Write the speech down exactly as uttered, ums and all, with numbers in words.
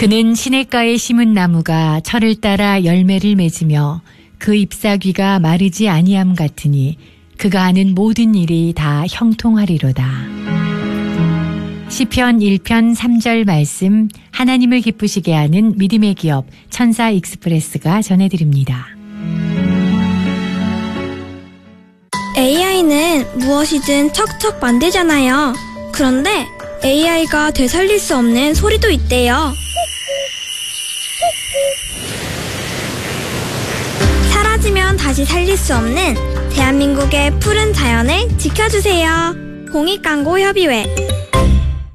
그는 시냇가에 심은 나무가 철을 따라 열매를 맺으며 그 잎사귀가 마르지 아니함 같으니 그가 하는 모든 일이 다 형통하리로다. 시편 일 편 삼 절 말씀, 하나님을 기쁘시게 하는 믿음의 기업 천사 익스프레스가 전해드립니다. 에이아이는 무엇이든 척척 만들잖아요. 그런데 에이아이가 되살릴 수 없는 소리도 있대요. 사라지면 다시 살릴 수 없는 대한민국의 푸른 자연을 지켜주세요. 공익광고협의회